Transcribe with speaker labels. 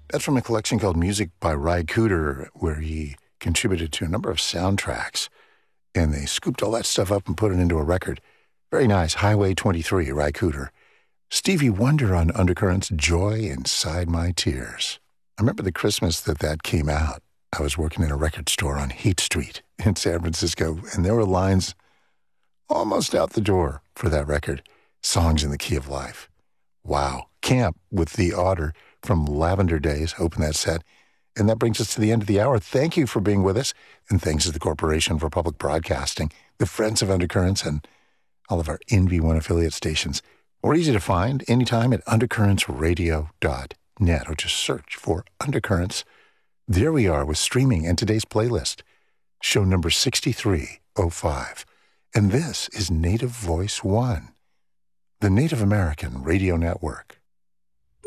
Speaker 1: That's from a collection called Music by Ry Cooder, where he contributed to a number of soundtracks, and they scooped all that stuff up and put it into a record. Very nice. Highway 23, Ry Cooder. Stevie Wonder on Undercurrents, Joy Inside My Tears. I remember the Christmas that came out. I was working in a record store on Heat Street in San Francisco, and there were lines almost out the door for that record, Songs in the Key of Life. Wow. Camp with the Otter from Lavender Days opened that set. And that brings us to the end of the hour. Thank you for being with us. And thanks to the Corporation for Public Broadcasting, the Friends of Undercurrents, and all of our NV1 affiliate stations. Or easy to find anytime at undercurrentsradio.net, or just search for Undercurrents. There we are with streaming and today's playlist, show number 6305. And this is Native Voice One, the Native American Radio Network.